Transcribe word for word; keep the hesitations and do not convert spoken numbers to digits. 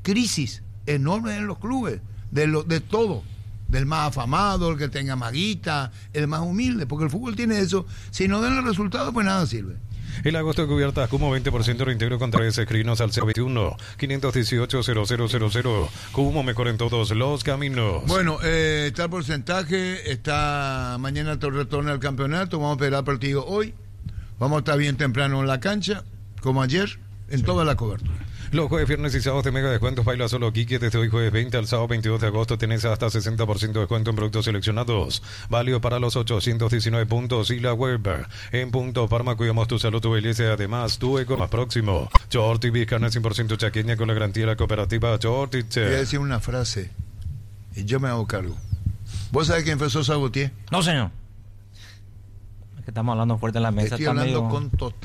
crisis enormes en los clubes, de, lo, de todo, del más afamado, el que tenga maguita, el más humilde, porque el fútbol tiene eso. Si no dan el resultado, pues nada sirve. El agosto de cubiertas Cumo veinte por ciento reintegro con tres escrinos al cero veintiuno, quinientos dieciocho, cero cero cero cero. Cumo mejor en todos los caminos. Bueno, eh, está el porcentaje, está mañana todo retorno al campeonato, vamos a esperar partido hoy, vamos a estar bien temprano en la cancha, como ayer, en sí. Toda la cobertura. Los jueves, viernes y sábados de mega descuentos baila solo Quique. Desde hoy jueves veinte al sábado veintidós de agosto tenés hasta sesenta por ciento de descuento en productos seleccionados. Válido para los ochocientos diecinueve puntos y la web. En Punto Farma cuidamos tu salud, tu belleza y además tu eco más próximo. Chorti, carne cien por ciento chaqueña con la garantía de la cooperativa Chorti. Voy a decir una frase y yo me hago cargo. ¿Vos sabés quién fue Sosa Gautier? No, señor. Es que estamos hablando fuerte en la mesa. Estoy hablando medio... con total